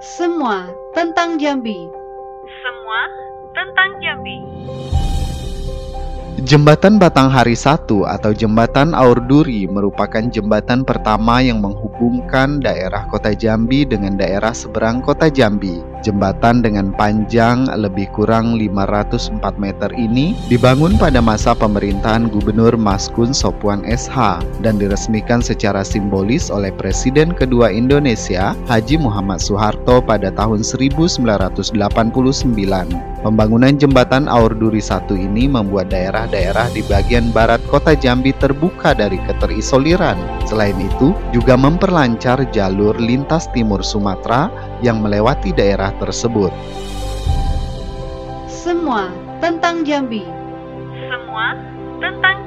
Semua tentang Jambi. Semua tentang Jambi. Jembatan Batanghari 1 atau Jembatan Aur Duri merupakan jembatan pertama yang menghubungkan daerah Kota Jambi dengan daerah seberang Kota Jambi. Jembatan dengan panjang lebih kurang 504 meter ini dibangun pada masa pemerintahan Gubernur Maskun Sopuan SH dan diresmikan secara simbolis oleh Presiden kedua Indonesia, Haji Muhammad Soeharto pada tahun 1989. Pembangunan jembatan Aur Duri 1 ini membuat daerah-daerah di bagian barat Kota Jambi terbuka dari keterisoliran. Selain itu, juga memperlancar jalur lintas timur Sumatera yang melewati daerah tersebut. Semua tentang Jambi. Semua tentang